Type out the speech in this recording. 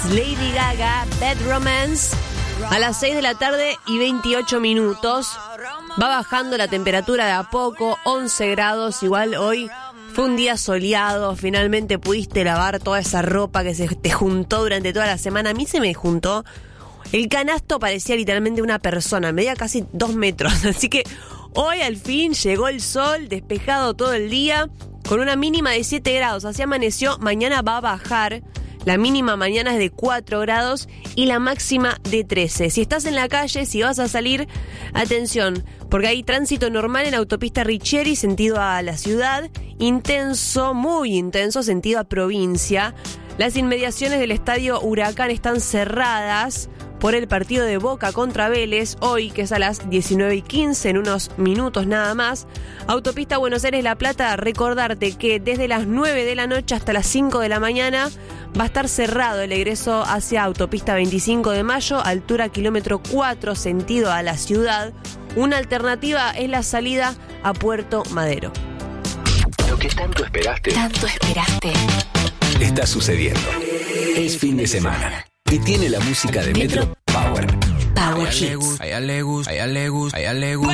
Lady Gaga, Bad Romance. A las 6 de la tarde y 28 minutos. Va bajando la temperatura de a poco, 11 grados. Igual hoy fue un día soleado. Finalmente pudiste lavar toda esa ropa que se te juntó durante toda la semana. A mí se me juntó. El canasto parecía literalmente una persona, medía casi 2 metros. Así que hoy al fin llegó el sol, despejado todo el día, con una mínima de 7 grados. Así amaneció, mañana va a bajar. La mínima mañana es de 4 grados y la máxima de 13. Si estás en la calle, si vas a salir, atención, porque hay tránsito normal en la autopista Riccieri, sentido a la ciudad, intenso, muy intenso, sentido a provincia. Las inmediaciones del estadio Huracán están cerradas por el partido de Boca contra Vélez, hoy, que es a las 19:15, en unos minutos nada más. Autopista Buenos Aires-La Plata, recordarte que desde las 9 de la noche hasta las 5 de la mañana va a estar cerrado el egreso hacia Autopista 25 de Mayo, altura kilómetro 4, sentido a la ciudad. Una alternativa es la salida a Puerto Madero. Lo que tanto esperaste Está sucediendo. Es fin de semana. Y tiene la música de Metro Power. A ella le gusta.